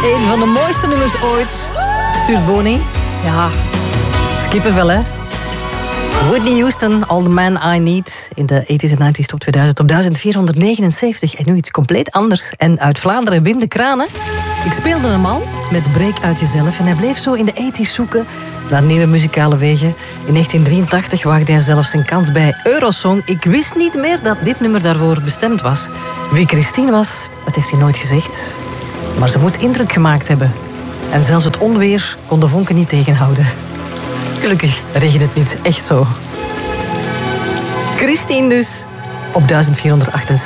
Een van de mooiste nummers ooit. Stuurt Bonnie. Ja, skippenvel hè. Whitney Houston, All the Man I Need. In de 80s en 90s top 2000 op 1479. En nu iets compleet anders. En uit Vlaanderen, Wim de Kranen. Ik speelde hem al met Breek uit jezelf. En hij bleef zo in de 80s zoeken naar nieuwe muzikale wegen. In 1983 waagde hij zelfs zijn kans bij Eurosong. Ik wist niet meer dat dit nummer daarvoor bestemd was. Wie Christine was, dat heeft hij nooit gezegd. Maar ze moet indruk gemaakt hebben. En zelfs het onweer kon de vonken niet tegenhouden. Gelukkig regent het niet echt zo. Christine dus, op 1478.